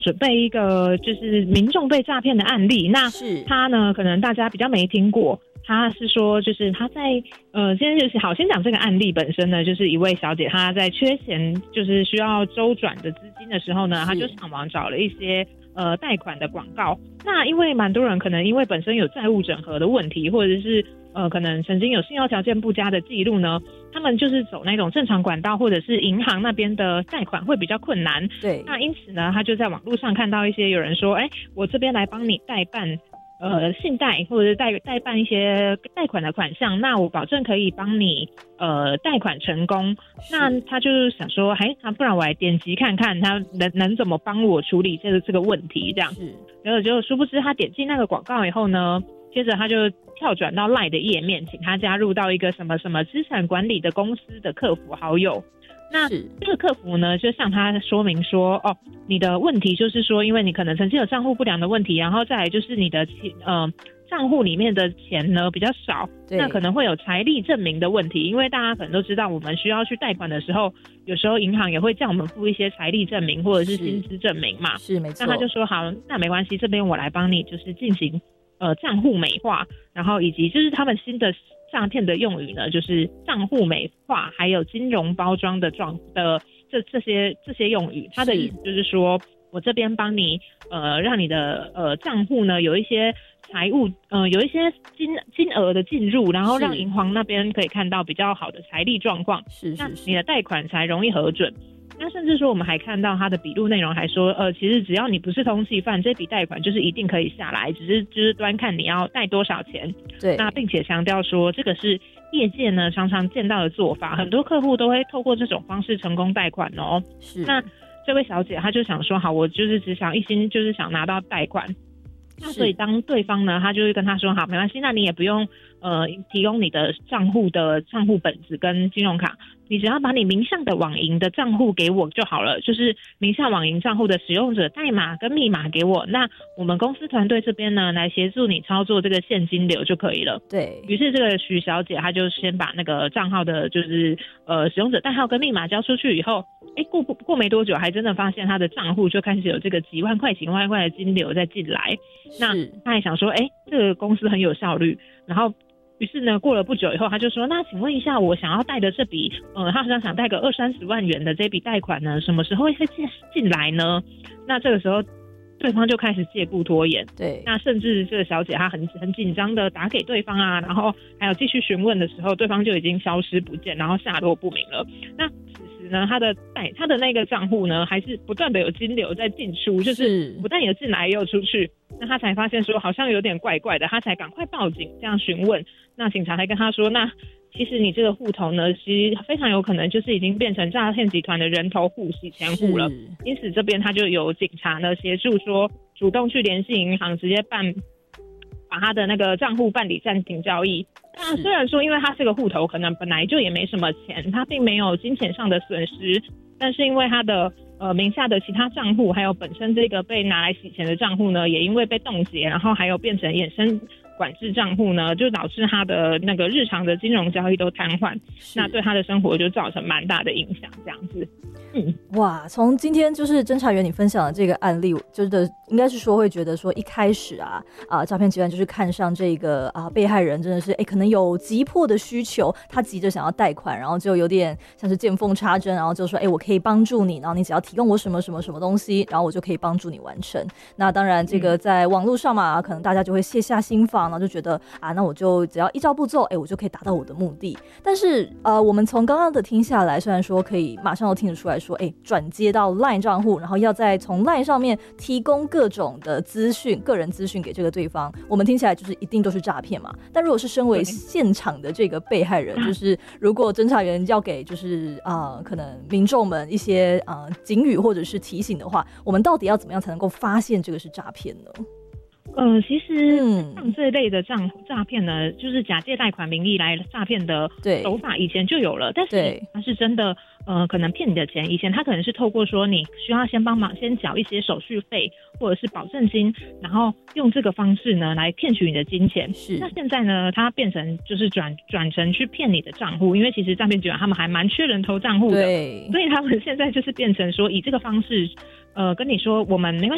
准备一个就是民众被诈骗的案例。那他呢，可能大家比较没听过。他是说，就是他在先讲这个案例本身呢，就是一位小姐她在缺钱，就是需要周转的资金的时候呢，她就上网找了一些贷款的广告。那因为蛮多人可能因为本身有债务整合的问题，或者是可能曾经有信用条件不佳的记录呢，他们就是走那种正常管道或者是银行那边的贷款会比较困难。 对， 那因此呢，他就在网络上看到一些有人说，我这边来帮你代办信贷或者是代办一些贷款的款项，那我保证可以帮你贷款成功。那他就是想说，不然我来点击看看他能怎么帮我处理这个问题，这样。然后就殊不知他点进那个广告以后呢，接着他就跳转到 LINE 的页面，请他加入到一个什么什么资产管理的公司的客服好友。那这个客服呢，就向他说明说，你的问题就是说，因为你可能曾经有账户不良的问题，然后再来就是你的账户里面的钱呢比较少，那可能会有财力证明的问题。因为大家可能都知道，我们需要去贷款的时候，有时候银行也会叫我们付一些财力证明或者是薪资证明嘛。 是没错。 那他就说好，那没关系，这边我来帮你就是进行账户美化，然后以及就是他们新的诈骗的用语呢，就是账户美化，还有金融包装的这些用语。他的意思就是说，我这边帮你让你的账户呢有一些财务有一些金额的进入，然后让银行那边可以看到比较好的财力状况，那你的贷款才容易核准。那甚至说我们还看到他的笔录内容还说其实只要你不是通缉犯，这笔贷款就是一定可以下来，只是就是端看你要贷多少钱。 对， 那并且强调说这个是业界呢常常见到的做法，很多客户都会透过这种方式成功贷款哦。 是。 那这位小姐她就想说，好，我就是只想一心就是想拿到贷款。那所以当对方呢，他就会跟他说，好，没关系，那你也不用提供你的账户本子跟金融卡，你只要把你名下的网银的账户给我就好了，就是名下网银账户的使用者代码跟密码给我，那我们公司团队这边呢来协助你操作这个现金流就可以了。 对， 于是这个徐小姐她就先把那个账号的就是使用者代号跟密码交出去以后，过没多久还真的发现她的账户就开始有这个几万块的金流在进来。那她还想说这个公司很有效率，然后于是呢，过了不久以后，他就说，那请问一下，我想要贷的这笔他好像想贷个20-30万元的这笔贷款呢，什么时候会进来呢？那这个时候对方就开始借故拖延。 对， 那甚至这个小姐她很紧张的打给对方啊，然后还有继续询问的时候，对方就已经消失不见，然后下落不明了。那此时呢，他的那个账户呢，还是不断的有金流在进出，就是不但有进来也有出去。那他才发现说好像有点怪怪的，他才赶快报警这样询问。那警察还跟他说，那其实你这个户头呢，其实非常有可能就是已经变成诈骗集团的人头户、洗钱户了。因此这边他就有警察呢协助说，主动去联系银行，直接把他的那个账户办理暂停交易。那虽然说因为他这个户头可能本来就也没什么钱，他并没有金钱上的损失，但是因为他的名下的其他账户还有本身这个被拿来洗钱的账户呢，也因为被冻结，然后还有变成衍生管制账户呢，就导致他的那个日常的金融交易都瘫痪，那对他的生活就造成蛮大的影响这样子。 哇，从今天就是侦查员你分享的这个案例，就是应该是说会觉得说一开始诈骗集团就是看上这个被害人真的是可能有急迫的需求，他急着想要贷款，然后就有点像是见缝插针，然后就说我可以帮助你，然后你只要提供我什么什么什么东西，然后我就可以帮助你完成。那当然这个在网络上嘛，可能大家就会卸下心防，然后就觉得那我就只要依照步骤我就可以达到我的目的。但是我们从刚刚的听下来，虽然说可以马上都听得出来说转接到 LINE 账户，然后要再从 LINE 上面提供各种的资讯、个人资讯给这个对方，我们听起来就是一定都是诈骗嘛。但如果是身为现场的这个被害人，就是如果侦查员要给就是可能民众们一些警语或者是提醒的话，我们到底要怎么样才能够发现这个是诈骗呢？ 其实像这类的诈骗呢，就是假借贷款名义来诈骗的手法以前就有了，但是它是真的可能骗你的钱。以前他可能是透过说你需要先帮忙先缴一些手续费或者是保证金，然后用这个方式呢来骗取你的金钱。那现在呢，它变成就是转成去骗你的账户，因为其实诈骗集团他们还蛮缺人头账户的，所以他们现在就是变成说以这个方式跟你说我们没关